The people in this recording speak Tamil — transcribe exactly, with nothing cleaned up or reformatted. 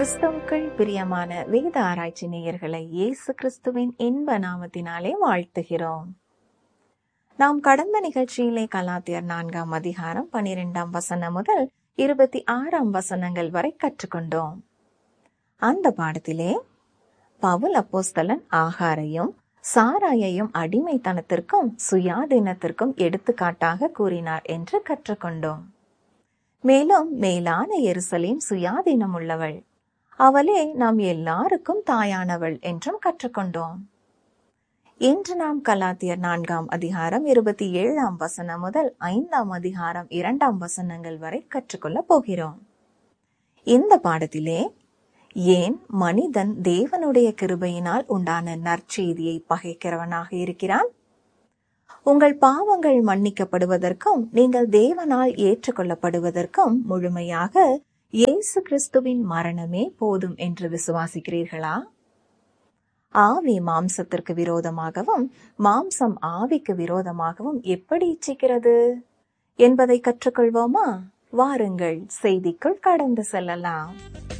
கிறிஸ்துவுக்குள் பிரியமான வேத ஆராய்ச்சி நேயர்களை இயேசு கிறிஸ்துவின் இன்ப நாமத்தினாலே வாழ்த்துகிறோம். நாம் கடந்த நிகழ்ச்சியிலே கலாத்தியர் நான்காம் அதிகாரம் பனிரெண்டாம் வசனம் முதல் இருபத்தி ஆறாம் வசனங்கள் வரை கற்றுக்கொண்டோம். அந்த பாடத்திலே பவுல் அப்போஸ்தலன் ஆகாரையும் சாராயையும் அடிமைத்தனத்திற்கும் சுயாதீனத்திற்கும் எடுத்துக்காட்டாக கூறினார் என்று கற்றுக்கொண்டோம். மேலும் மேலான எருசலேம் சுயாதீனம் உள்ளவள், அவளே நாம் எல்லாருக்கும் தாயானவள் என்றும் கற்றுக்கொண்டோம். இன்று நாம் கலாத்தியர் நான்காம் அதிகாரம் இருபத்தி ஏழாம் வசனம் முதல் ஐந்தாம் அதிகாரம் இரண்டாம் வசனங்கள் வரை கற்றுக்கொள்ள போகிறோம். இந்த பாடத்திலே ஏன் மனிதன் தேவனுடைய கிருபையினால் உண்டான நற்செய்தியை பகைக்கிறவனாக இருக்கிறான்? உங்கள் பாவங்கள் மன்னிக்கப்படுவதற்கும் நீங்கள் தேவனால் ஏற்றுக்கொள்ளப்படுவதற்கும் முழுமையாக இயேசு கிறிஸ்துவின் மரணமே போதும் என்று விசுவாசிக்கிறீர்களா? ஆவி மாம்சத்திற்கு விரோதமாகவும் மாம்சம் ஆவிக்கு விரோதமாகவும் எப்படி இச்சிக்கிறது என்பதை கற்றுக்கொள்வோமா? வாருங்கள் செய்திக்குள் கடந்து செல்லலாம்.